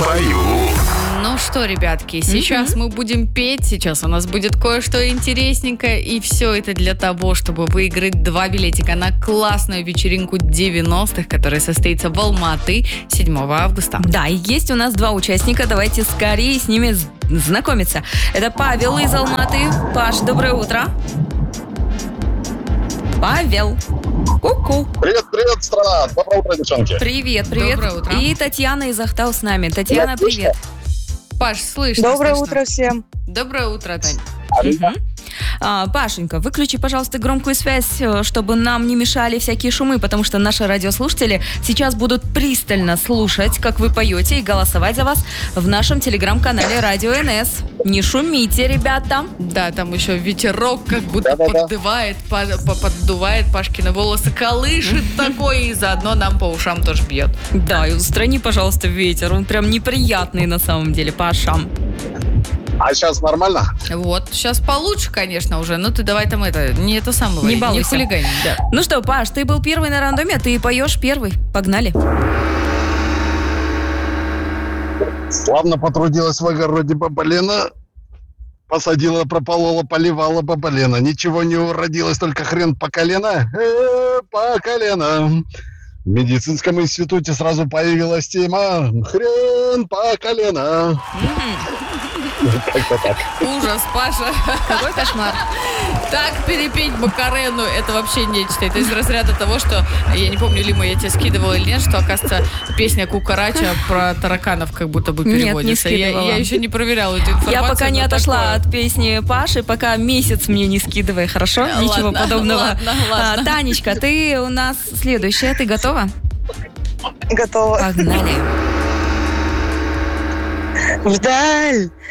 пою. Ну что, ребятки, сейчас мы будем петь, сейчас у нас будет кое-что интересненькое, и все это для того, чтобы выиграть 2 билетика на классную вечеринку 90-х, которая состоится в Алматы 7 августа. Да, и есть у нас 2 участника, давайте скорее с ними знакомиться. Это Павел из Алматы. Паш, доброе утро. Павел. Ку-ку. Привет, страна! Доброе утро, девчонки! Привет. Доброе утро. И Татьяна из Ахтау с нами. Татьяна, привет. Паш, слышно? Доброе слышно? утро всем. Доброе утро, Тань. Пашенька, выключи, пожалуйста, громкую связь, чтобы нам не мешали всякие шумы, потому что наши радиослушатели сейчас будут пристально слушать, как вы поете, и голосовать за вас в нашем телеграм-канале Радио НС. Не шумите, ребята. Да, там еще ветерок как будто поддувает Пашкины волосы, колышет такой, и заодно нам по ушам тоже бьет. Да, и устрани, пожалуйста, ветер. Он прям неприятный на самом деле по ушам. А сейчас нормально? Вот, сейчас получше, конечно, уже, но ты давай там не это самое, Не не балуйся. хулигани, да. Ну что, Паш, ты был первый на рандоме, ты поешь первый. Погнали. Славно потрудилась в огороде баба Лена. Посадила, прополола, поливала баба Лена. Ничего не уродилось, только хрен по колено. По колено. В медицинском институте сразу появилась тема. Хрен по колено. Как-то так. Ужас, Паша. Какой кошмар. Так перепеть Макарену, это вообще нечто. Это из разряда того, что, я не помню, Лима, я тебе скидывала или нет, что, оказывается, песня Кукарача про тараканов как будто бы Нет, не переводится. скидывала. Я еще не проверяла эту информацию. Я пока не но отошла такое. от песни Паши, пока месяц мне не скидывай, хорошо? Ладно, Ничего подобного. ладно. Танечка, ты у нас следующая, ты готова? Готова. Погнали. Вдаль